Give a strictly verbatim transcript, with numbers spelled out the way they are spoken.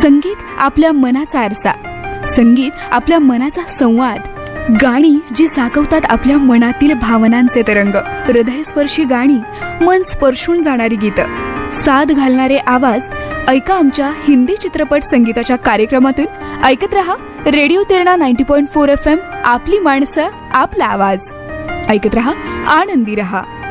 संगीत आपल्या मनाचा आरसा, संगीत आपल्या मनाचा संवाद, गाणी जी साकवतात आपल्या मनातील भावनांचे तरंग, हृदयस्पर्शी गाणी, मन स्पर्शून जाणारी गीतं, साद घालणारे आवाज. ऐका आमच्या हिंदी चित्रपट संगीताच्या कार्यक्रमातून. ऐकत रहा radio तिरणा ninety point four F M. आपली माणसं, आपला आवाज. ऐकत रहा, आनंदी रहा.